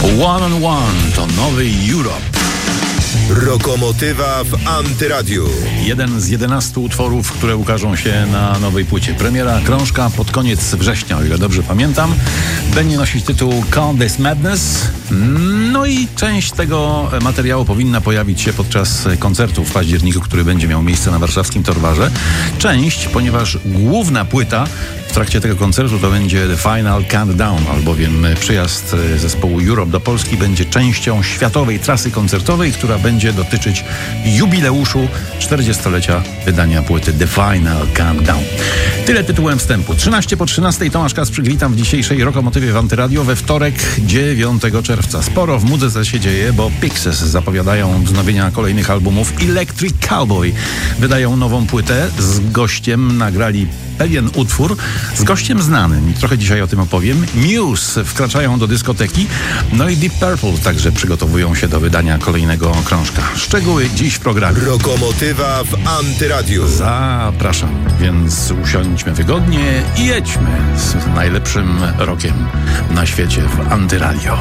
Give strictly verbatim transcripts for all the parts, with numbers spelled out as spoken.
One on One to nowy Europe. Rokomotywa w Antyradiu. Jeden z jedenastu utworów, które ukażą się na nowej płycie. Premiera krążka pod koniec września, o ile dobrze pamiętam. Będzie nosić tytuł Count This Madness. No i część tego materiału powinna pojawić się podczas koncertu w październiku, który będzie miał miejsce na warszawskim Torwarze. Część, ponieważ główna płyta w trakcie tego koncertu to będzie The Final Countdown, albowiem przyjazd zespołu Europe do Polski będzie częścią światowej trasy koncertowej, która będzie dotyczyć jubileuszu czterdziestolecia wydania płyty The Final Countdown. Tyle tytułem wstępu. trzynaście po trzynastej, Tomasz Kasprzyk, witam w dzisiejszej Rokomotywie w Antyradio we wtorek, dziewiątego czerwca. Sporo w muzyce się dzieje, bo Pixies zapowiadają wznowienia kolejnych albumów. Electric Cowboy wydają nową płytę. Z gościem nagrali pewien utwór, z gościem znanym. Trochę dzisiaj o tym opowiem. Muse wkraczają do dyskoteki. No i Deep Purple także przygotowują się do wydania kolejnego krążka. Szczegóły dziś w programie. Rokomotywa w Antyradiu. Zapraszam, więc usiądźmy wygodnie i jedźmy z najlepszym rokiem na świecie w Antyradio.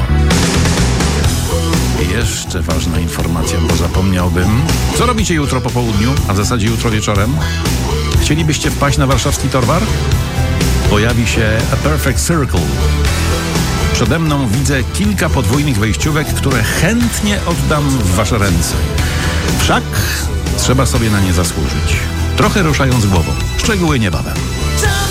Jeszcze ważna informacja, bo zapomniałbym. Co robicie jutro po południu, a w zasadzie jutro wieczorem? Chcielibyście wpaść na warszawski Torwar? Pojawi się A Perfect Circle. Przede mną widzę kilka podwójnych wejściówek, które chętnie oddam w wasze ręce. Wszak trzeba sobie na nie zasłużyć. Trochę ruszając głową. Szczegóły niebawem.